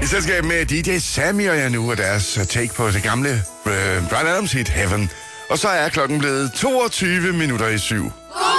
I selskab med DJ Sammy og jeg nu og deres take på det gamle Bryan Adams hit Heaven. Og så er klokken blevet 22 minutter i 7.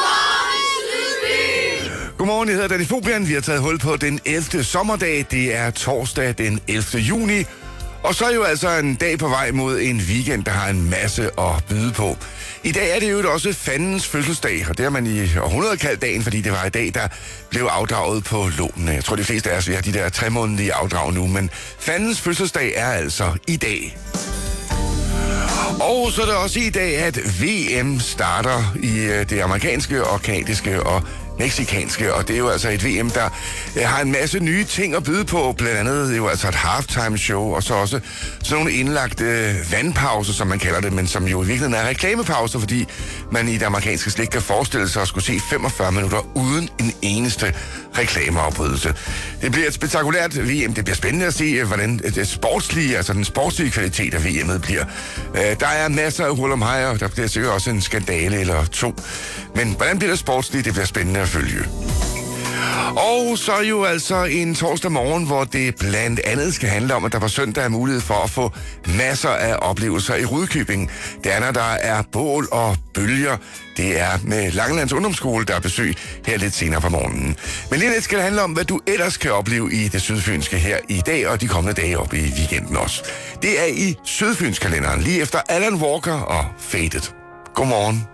Godmorgen, jeg hedder Danny Fobian. Vi har taget hul på den 11. sommerdag. Det er torsdag den 11. juni. Og så er jo altså en dag på vej mod en weekend, der har en masse at byde på. I dag er det jo også fandens fødselsdag, og det har man i århundreder kaldt dagen, fordi det var i dag, der blev afdraget på lånene. Jeg tror, de fleste af os har de der 3-månedlige afdrag nu, men fandens fødselsdag er altså i dag. Og så er det også i dag, at VM starter i det amerikanske og kanadiske og mexikanske, og det er jo altså et VM, der har en masse nye ting at byde på, blandt andet jo altså et halftime show, og så også sådan nogle indlagte vandpauser, som man kalder det, men som jo i virkeligheden er reklamepauser, fordi man i det amerikanske slik kan forestille sig at skulle se 45 minutter uden en eneste reklameafbrydelse. Det bliver et spektakulært VM. Det bliver spændende at se, hvordan det sportslige, altså den sportslige kvalitet af VM'et bliver. Der er masser af hul om hej, og der bliver sikkert også en skandale eller to. Men hvordan bliver det sportslige? Det bliver spændende at følge. Og så jo altså en torsdag morgen, hvor det blandt andet skal handle om, at der på søndag er mulighed for at få masser af oplevelser i Rudkøbing. Det er, når der er bål og bølger. Det er med Langelands Ungdomsskole, der er besøg her lidt senere på morgenen. Men lige lidt skal det handle om, hvad du ellers kan opleve i det sydfynske her i dag og de kommende dage op i weekenden også. Det er i Sydfynskalenderen, lige efter Alan Walker og Faded. Godmorgen.